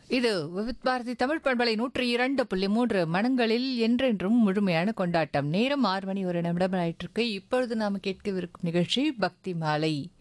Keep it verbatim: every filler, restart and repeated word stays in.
இது விவித் பாரதி தமிழ் பண்பலை நூற்றி இரண்டு புள்ளி மூன்று மனங்களில் என்றென்றும் முழுமையான கொண்டாட்டம். நேரம் ஆறு மணி ஒரு நிமிடம் ஆயிட்டிருக்கு. இப்பொழுது நாம் கேட்கவிருக்கும் நிகழ்ச்சி பக்தி மாலை.